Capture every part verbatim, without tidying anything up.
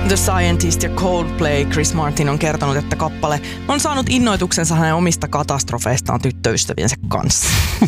The Scientist ja Coldplay. Chris Martin on kertonut, että kappale on saanut innoituksensa hänen omista katastrofeistaan tyttöystäviensä kanssa.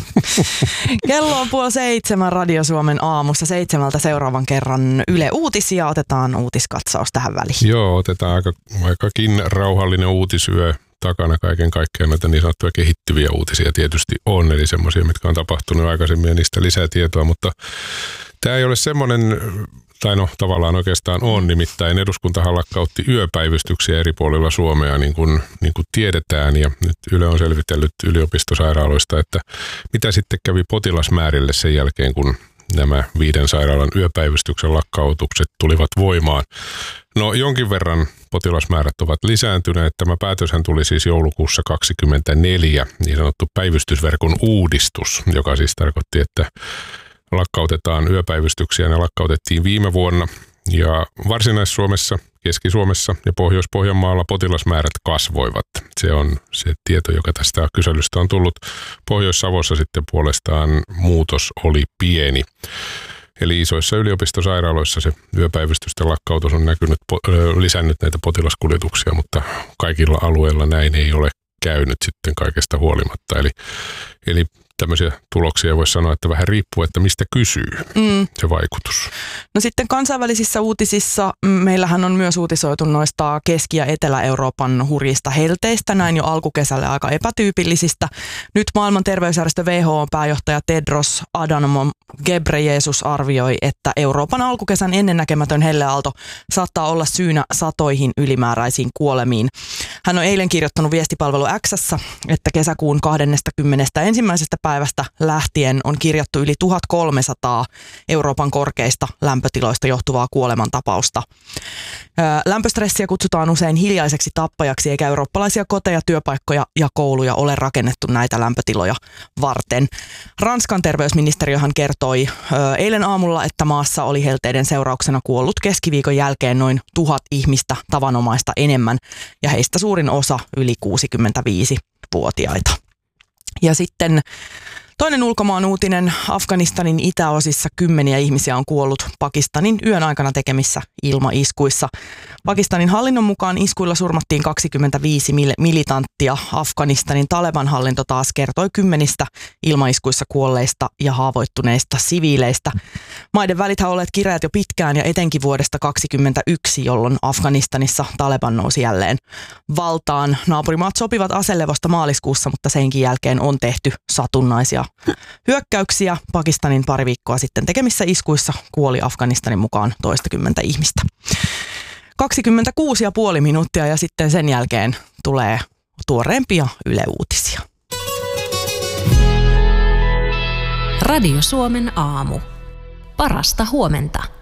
Kello on puoli seitsemän Radio Suomen aamussa. Seitsemältä seuraavan kerran Yle Uutisia. Otetaan uutiskatsaus tähän väliin. Joo, otetaan aika, aikakin rauhallinen uutisyö. Takana kaiken kaikkiaan näitä niin sanottuja kehittyviä uutisia tietysti on, eli semmoisia, mitkä on tapahtunut aikaisemmin ja niistä lisää tietoa, mutta tämä ei ole semmoinen, tai no tavallaan oikeastaan on, nimittäin eduskuntahan lakkautti yöpäivystyksiä eri puolilla Suomea, niin kuin, niin kuin tiedetään, ja nyt Yle on selvitellyt yliopistosairaaloista, että mitä sitten kävi potilasmäärille sen jälkeen, kun nämä viiden sairaalan yöpäivystyksen lakkautukset tulivat voimaan. No jonkin verran potilasmäärät ovat lisääntyneet. Tämä päätöshän tuli siis joulukuussa kaksikymmentäneljä, niin sanottu päivystysverkon uudistus, joka siis tarkoitti, että lakkautetaan yöpäivystyksiä. Ne lakkautettiin viime vuonna ja Varsinais-Suomessa, Keski-Suomessa ja Pohjois-Pohjanmaalla potilasmäärät kasvoivat. Se on se tieto, joka tästä kyselystä on tullut. Pohjois-Savossa sitten puolestaan muutos oli pieni. Eli isoissa yliopistosairaaloissa se yöpäivystysten lakkautus on näkynyt, lisännyt näitä potilaskuljetuksia, mutta kaikilla alueilla näin ei ole käynyt sitten kaikesta huolimatta. Eli, eli tämmöisiä tuloksia voi sanoa, että vähän riippuu, että mistä kysyy mm. se vaikutus. No sitten kansainvälisissä uutisissa meillähän on myös uutisoitu noista Keski- ja Etelä-Euroopan hurjista helteistä, näin jo alkukesällä aika epätyypillisistä. Nyt maailman terveysjärjestö W H O-pääjohtaja Tedros Adhanom Ghebreyesus arvioi, että Euroopan alkukesän ennennäkemätön helleaalto saattaa olla syynä satoihin ylimääräisiin kuolemiin. Hän on eilen kirjoittanut viestipalvelu X:ssä, että kesäkuun kahdeskymmenesensimmäinen ensimmäisestä päivästä lähtien on kirjattu yli tuhatkolmesataa Euroopan korkeista lämpötiloista johtuvaa kuolemantapausta. Lämpöstressiä kutsutaan usein hiljaiseksi tappajaksi, eikä eurooppalaisia koteja, työpaikkoja ja kouluja ole rakennettu näitä lämpötiloja varten. Ranskan terveysministeriöhän kertoi eilen aamulla, että maassa oli helteiden seurauksena kuollut keskiviikon jälkeen noin tuhat ihmistä tavanomaista enemmän, ja heistä suurin osa yli kuusikymmentäviisivuotiaita. Ja sitten toinen ulkomaan uutinen. Afganistanin itäosissa kymmeniä ihmisiä on kuollut Pakistanin yön aikana tekemissä ilmaiskuissa. Pakistanin hallinnon mukaan iskuilla surmattiin kaksikymmentäviisi militanttia. Afganistanin Taleban-hallinto taas kertoi kymmenistä ilmaiskuissa kuolleista ja haavoittuneista siviileistä. Maiden välithän olleet kireät jo pitkään ja etenkin vuodesta kaksikymmentäyksi, jolloin Afganistanissa Taleban nousi jälleen valtaan. Naapurimaat sopivat aselevosta maaliskuussa, mutta senkin jälkeen on tehty satunnaisia hyökkäyksiä. Pakistanin pari viikkoa sitten tekemissä iskuissa kuoli Afganistanin mukaan toistakymmentä ihmistä. kaksikymmentäkuusi pilkku viisi minuuttia ja sitten sen jälkeen tulee tuoreempia Yle Uutisia. Radio Suomen aamu. Parasta huomenta.